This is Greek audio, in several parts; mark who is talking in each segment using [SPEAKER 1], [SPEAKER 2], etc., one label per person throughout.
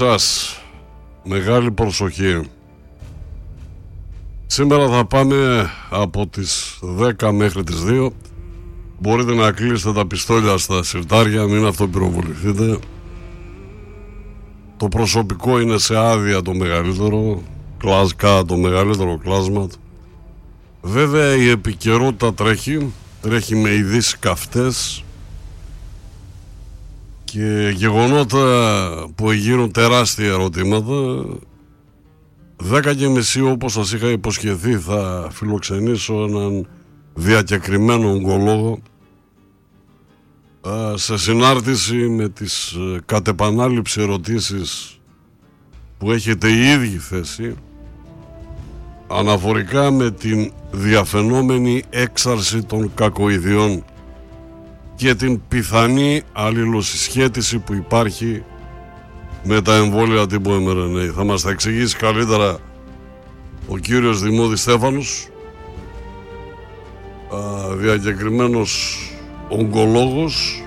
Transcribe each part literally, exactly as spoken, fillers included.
[SPEAKER 1] Σας μεγάλη προσοχή. Σήμερα θα πάμε από τις δέκα μέχρι τις δύο. Μπορείτε να κλείσετε τα πιστόλια στα συρτάρια, μην αυτοπυροβοληθείτε. Το προσωπικό είναι σε άδεια το μεγαλύτερο κλάσκα, το μεγαλύτερο κλάσμα. Βέβαια η επικαιρότητα τρέχει, τρέχει με ειδήσεις καυτές και γεγονότα που γίνουν τεράστια ερωτήματα. Δέκα και μισή, όπως σας είχα υποσχεθεί, θα φιλοξενήσω έναν διακεκριμένο ογκολόγο σε συνάρτηση με τις κατ' επανάληψη ερωτήσεις που έχετε ήδη θέσει αναφορικά με την διαφαινόμενη έξαρση των κακοειδιών και την πιθανή αλληλοσυσχέτιση που υπάρχει με τα εμβόλια τύπου εμ αρ εν έι. Θα μας τα εξηγήσει καλύτερα ο κύριος Δημώδης Στέφανος, διακεκριμένος ογκολόγος,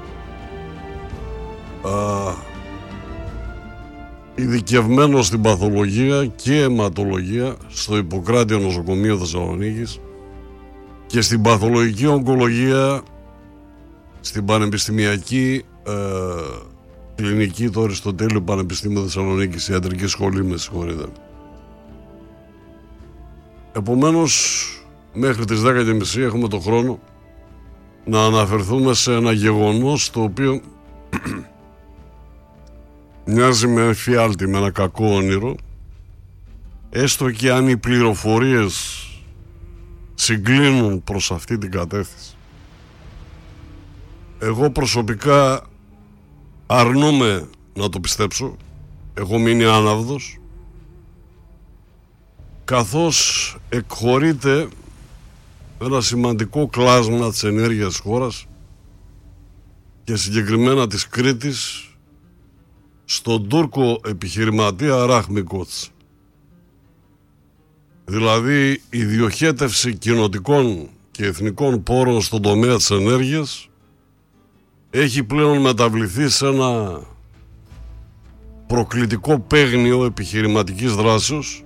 [SPEAKER 1] ειδικευμένος στην παθολογία και αιματολογία στο Ιπποκράτιο Νοσοκομείο Θεσσαλονίκης και στην παθολογική ογκολογία στην Πανεπιστημιακή ε, Κλινική του Αριστοτέλειου Πανεπιστήμιο Θεσσαλονίκης, Ιατρική Σχολή, με συγχωρείτε. Επομένως, μέχρι τις δέκα και μισή έχουμε το χρόνο να αναφερθούμε σε ένα γεγονός το οποίο μοιάζει με εφιάλτη, με ένα κακό όνειρο, έστω και αν οι πληροφορίες συγκλίνουν προς αυτή την κατεύθυνση. Εγώ προσωπικά αρνούμαι να το πιστέψω. Έχω μείνει άναυδος, καθώς εκχωρείται ένα σημαντικό κλάσμα της ενέργειας της χώρας και συγκεκριμένα της Κρήτης στον Τούρκο επιχειρηματία Ράχμι Κότς. Δηλαδή η διοχέτευση κοινοτικών και εθνικών πόρων στον τομέα της ενέργειας έχει πλέον μεταβληθεί σε ένα προκλητικό παίγνιο επιχειρηματικής δράσεως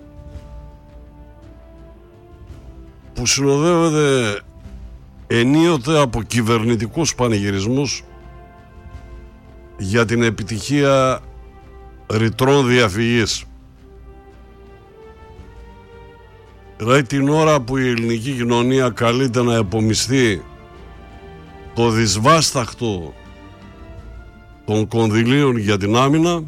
[SPEAKER 1] που συνοδεύεται ενίοτε από κυβερνητικούς πανηγυρισμούς για την επιτυχία ρητρών διαφυγής. Δηλαδή την ώρα που η ελληνική κοινωνία καλείται να επομισθεί το δυσβάσταχτο των κονδυλίων για την άμυνα,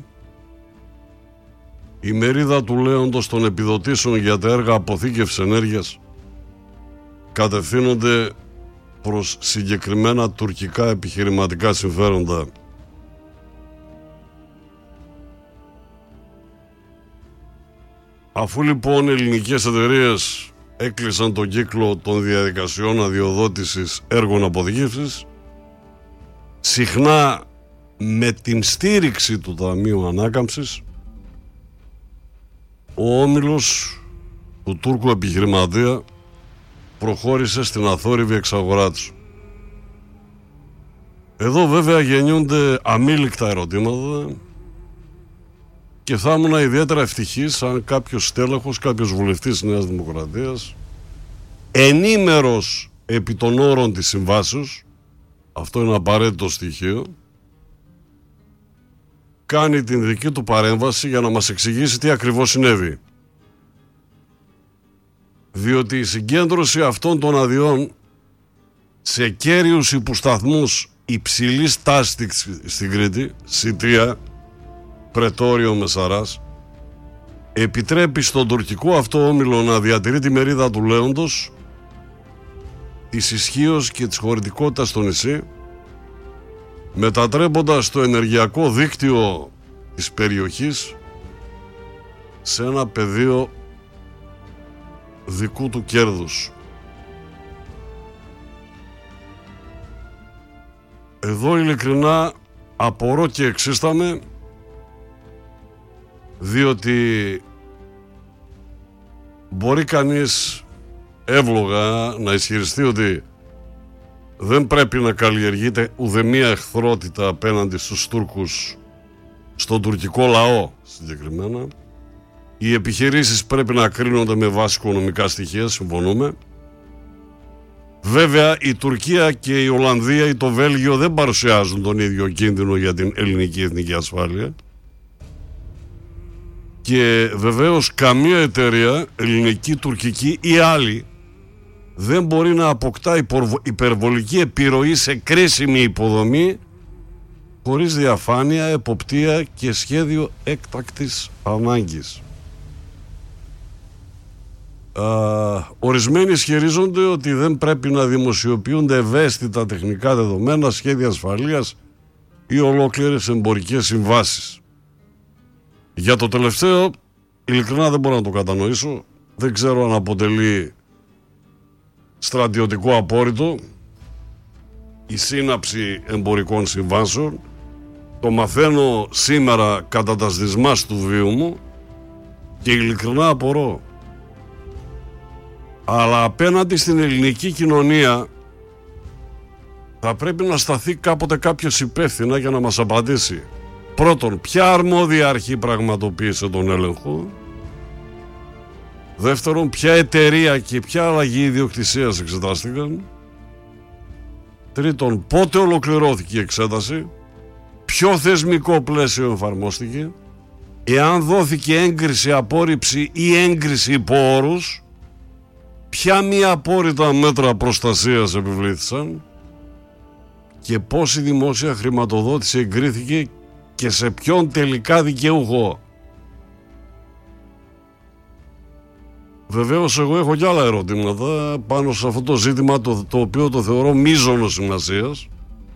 [SPEAKER 1] η μερίδα του λέοντος των επιδοτήσεων για τα έργα αποθήκευσης ενέργειας κατευθύνονται προς συγκεκριμένα τουρκικά επιχειρηματικά συμφέροντα. Αφού λοιπόν ελληνικές εταιρείες έκλεισαν τον κύκλο των διαδικασιών αδειοδότησης έργων αποθήκευσης, συχνά με την στήριξη του Ταμείου Ανάκαμψης, ο όμιλος του Τούρκου επιχειρηματία προχώρησε στην αθόρυβη εξαγορά του. Εδώ βέβαια γεννιούνται αμήλικτα ερωτήματα και θα ήμουν ιδιαίτερα ευτυχής αν κάποιος στέλεχος, κάποιος βουλευτής της Νέας Δημοκρατίας, ενήμερος επί των όρων της συμβάσεως, αυτό είναι απαραίτητο στοιχείο, κάνει την δική του παρέμβαση για να μας εξηγήσει τι ακριβώς συνέβη. Διότι η συγκέντρωση αυτών των αδειών σε κέριους υποσταθμούς υψηλής τάσης στην Κρήτη, σι τρία, Πρετόριο Μεσαράς, επιτρέπει στον τουρκικό αυτό όμιλο να διατηρεί τη μερίδα του λέοντος, της ισχύως και της χωρητικότητας στο νησί, μετατρέποντας το ενεργειακό δίκτυο της περιοχής σε ένα πεδίο δικού του κέρδους. Εδώ ειλικρινά απορώ και εξίσταμαι, διότι μπορεί κανείς εύλογα να ισχυριστεί ότι δεν πρέπει να καλλιεργείται ουδεμία εχθρότητα απέναντι στους Τούρκους στον τουρκικό λαό συγκεκριμένα. Οι επιχειρήσεις πρέπει να κρίνονται με βάση οικονομικά στοιχεία, συμφωνούμε. Βέβαια η Τουρκία και η Ολλανδία ή το Βέλγιο δεν παρουσιάζουν τον ίδιο κίνδυνο για την ελληνική εθνική ασφάλεια. Και βεβαίως καμία εταιρεία, ελληνική, τουρκική ή άλλη, δεν μπορεί να αποκτά υπερβολική επιρροή σε κρίσιμη υποδομή χωρίς διαφάνεια, εποπτεία και σχέδιο έκτακτης ανάγκης. Uh, ορισμένοι ισχυρίζονται ότι δεν πρέπει να δημοσιοποιούνται ευαίσθητα τεχνικά δεδομένα, σχέδια ασφαλείας ή ολόκληρες εμπορικές συμβάσεις. Για το τελευταίο, ειλικρινά δεν μπορώ να το κατανοήσω. Δεν ξέρω αν αποτελεί στρατιωτικό απόρριτο η σύναψη εμπορικών συμβάσεων. Το μαθαίνω σήμερα κατά τα σδισμάς του βίου μου και ειλικρινά απορώ. Αλλά απέναντι στην ελληνική κοινωνία θα πρέπει να σταθεί κάποτε κάποιος υπεύθυνα για να μας απαντήσει. Πρώτον, ποια αρμόδια αρχή πραγματοποίησε τον έλεγχο? Δεύτερον, ποια εταιρεία και ποια αλλαγή ιδιοκτησίας εξετάστηκαν? Τρίτον, πότε ολοκληρώθηκε η εξέταση? Ποιο θεσμικό πλαίσιο εφαρμόστηκε? Εάν δόθηκε έγκριση, απόρριψη ή έγκριση υπό όρους? Ποια μη απόρριτα μέτρα προστασίας επιβλήθησαν? Και πόση δημόσια χρηματοδότηση εγκρίθηκε και σε ποιον τελικά δικαιούχο? Βεβαίως εγώ έχω κι άλλα ερωτήματα πάνω σε αυτό το ζήτημα, το, το οποίο το θεωρώ μείζωνος σημασίας.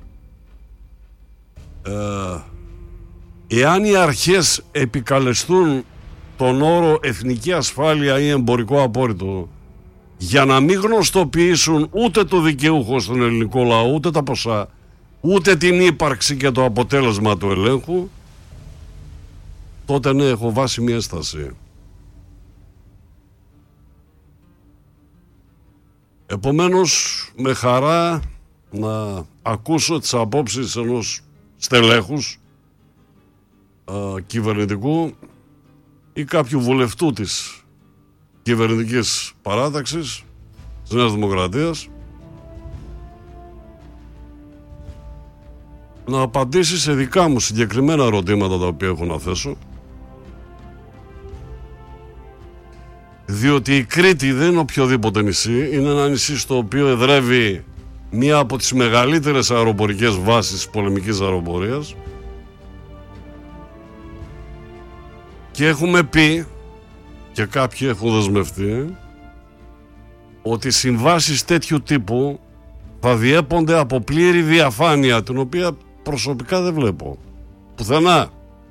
[SPEAKER 1] Ε, εάν οι αρχές επικαλεστούν τον όρο εθνική ασφάλεια ή εμπορικό απόρριτο για να μην γνωστοποιήσουν ούτε το δικαιούχο στον ελληνικό λαό, ούτε τα ποσά, ούτε την ύπαρξη και το αποτέλεσμα του ελέγχου, τότε ναι, έχω βάσιμη ένσταση. Επομένως, με χαρά να ακούσω τις απόψεις ενός στελέχους α, κυβερνητικού ή κάποιου βουλευτού της κυβερνητικής παράταξης της Νέας Δημοκρατίας να απαντήσει σε δικά μου συγκεκριμένα ερωτήματα τα οποία έχω να θέσω, διότι η Κρήτη δεν είναι οποιοδήποτε νησί, είναι ένα νησί στο οποίο εδρεύει μία από τις μεγαλύτερες αεροπορικές βάσεις της πολεμικής αεροπορίας και έχουμε πει και κάποιοι έχουν δεσμευτεί ότι συμβάσεις τέτοιου τύπου θα διέπονται από πλήρη διαφάνεια, την οποία προσωπικά δεν βλέπω πουθενά.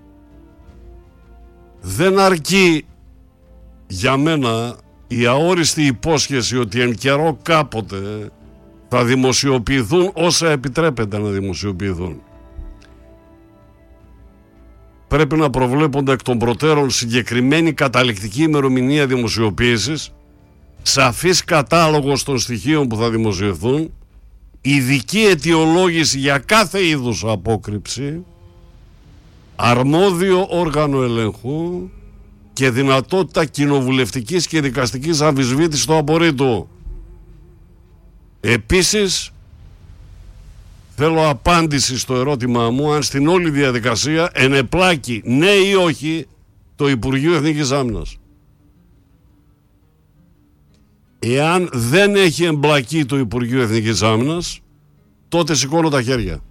[SPEAKER 1] Δεν αρκεί για μένα η αόριστη υπόσχεση ότι εν καιρό κάποτε θα δημοσιοποιηθούν όσα επιτρέπεται να δημοσιοποιηθούν. Πρέπει να προβλέπονται εκ των προτέρων συγκεκριμένη καταληκτική ημερομηνία δημοσιοποίησης, σαφής κατάλογος των στοιχείων που θα δημοσιευθούν, ειδική αιτιολόγηση για κάθε είδους απόκρυψη, αρμόδιο όργανο ελέγχου και δυνατότητα κοινοβουλευτικής και δικαστικής αμφισβήτησης του απορρίτου. Επίσης, θέλω απάντηση στο ερώτημά μου αν στην όλη διαδικασία ενεπλάκει ναι ή όχι το Υπουργείο Εθνικής Άμυνας. Εάν δεν έχει εμπλακεί το Υπουργείο Εθνικής Άμυνας, τότε σηκώνω τα χέρια.